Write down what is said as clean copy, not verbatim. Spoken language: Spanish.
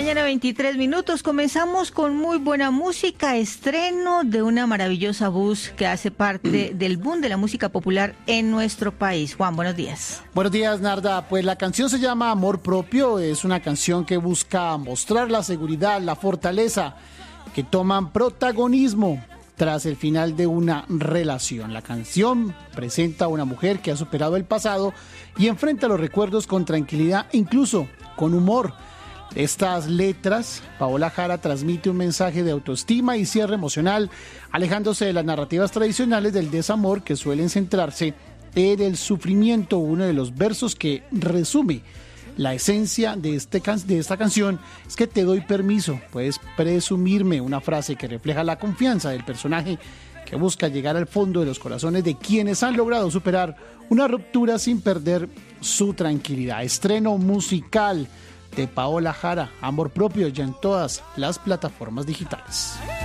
mañana, 23 minutos. Comenzamos con muy buena música, estreno de una maravillosa voz que hace parte del boom de la música popular en nuestro país. Juan, buenos días. Buenos días, Narda. Pues la canción se llama Amor Propio. Es una canción que busca mostrar la seguridad, la fortaleza que toman protagonismo tras el final de una relación. La canción presenta a una mujer que ha superado el pasado y enfrenta los recuerdos con tranquilidad, incluso con humor. Estas letras, Paola Jara transmite un mensaje de autoestima y cierre emocional, alejándose de las narrativas tradicionales del desamor que suelen centrarse en el sufrimiento. Uno de los versos que resume la esencia de esta canción es que te doy permiso, puedes presumirme, una frase que refleja la confianza del personaje que busca llegar al fondo de los corazones de quienes han logrado superar una ruptura sin perder su tranquilidad. Estreno musical de Paola Jara, Amor Propio, ya en todas las plataformas digitales.